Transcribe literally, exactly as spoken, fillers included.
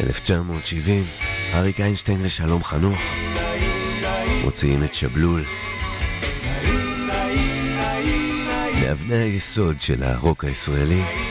אלף תשע מאות שבעים, אריק איינשטיין ושלום חנוך מוציאים את שבלול, מאבני היסוד של הרוק הישראלי.